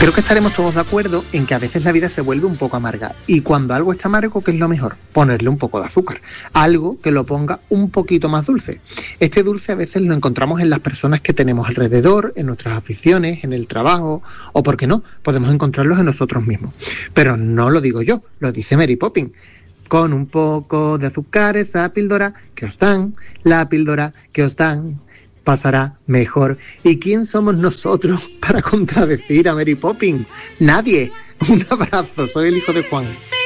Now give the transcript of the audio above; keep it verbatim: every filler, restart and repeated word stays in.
Creo que estaremos todos de acuerdo en que a veces la vida se vuelve un poco amarga y cuando algo está amargo, ¿qué es lo mejor? Ponerle un poco de azúcar, algo que lo ponga un poquito más dulce. Este dulce a veces lo encontramos en las personas que tenemos alrededor, en nuestras aficiones, en el trabajo o, ¿por qué no?, podemos encontrarlos en nosotros mismos. Pero no lo digo yo, lo dice Mary Poppins. Con un poco de azúcar esa píldora que os dan, la píldora que os dan pasará mejor. ¿Y quién somos nosotros para contradecir a Mary Poppins? Nadie. Un abrazo, soy el hijo de Juan.